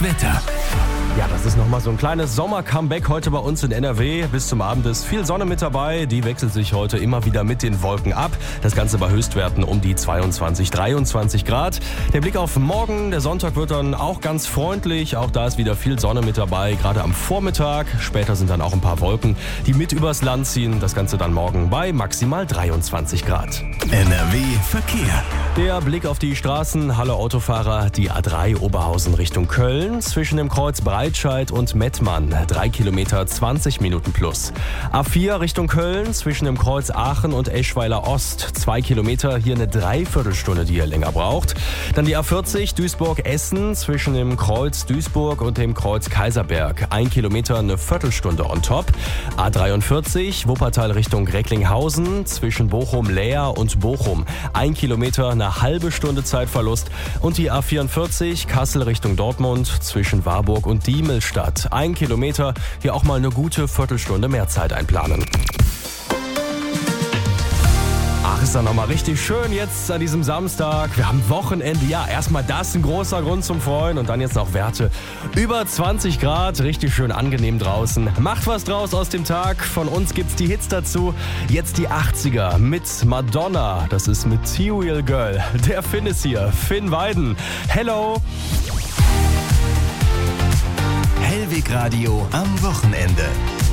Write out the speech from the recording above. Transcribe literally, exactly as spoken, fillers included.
Wetter. Ja, das ist nochmal so ein kleines Sommer-Comeback heute bei uns in N R W. Bis zum Abend ist viel Sonne mit dabei. Die wechselt sich heute immer wieder mit den Wolken ab. Das Ganze bei Höchstwerten um die zweiundzwanzig, dreiundzwanzig Grad. Der Blick auf morgen, der Sonntag wird dann auch ganz freundlich. Auch da ist wieder viel Sonne mit dabei, gerade am Vormittag. Später sind dann auch ein paar Wolken, die mit übers Land ziehen. Das Ganze dann morgen bei maximal dreiundzwanzig Grad. N R W Verkehr. Der Blick auf die Straßen. Hallo Autofahrer, die A drei Oberhausen Richtung Köln. Zwischen dem Kreuz Breitscheid und Mettmann. drei Kilometer, zwanzig Minuten plus. A vier Richtung Köln. Zwischen dem Kreuz Aachen und Eschweiler Ost. zwei Kilometer, hier eine Dreiviertelstunde, die ihr länger braucht. Dann die A vierzig Duisburg-Essen. Zwischen dem Kreuz Duisburg und dem Kreuz Kaiserberg. ein Kilometer, eine Viertelstunde on top. A dreiundvierzig Wuppertal Richtung Recklinghausen. Zwischen Bochum-Leer und Bochum. ein Kilometer, eine halbe Stunde Zeitverlust. Und die A vierundvierzig Kassel Richtung Dortmund zwischen Warburg und Diemelstadt. Ein Kilometer, hier auch mal eine gute Viertelstunde mehr Zeit einplanen. Ach, ist dann nochmal richtig schön jetzt an diesem Samstag. Wir haben Wochenende. Ja, erstmal das ein großer Grund zum Freuen und dann jetzt noch Werte über zwanzig Grad. Richtig schön angenehm draußen. Macht was draus aus dem Tag. Von uns gibt's die Hits dazu. Jetzt die achtziger mit Madonna. Das ist Material Girl. Der Finn ist hier. Finn Weiden. Hello. Hellweg Radio am Wochenende.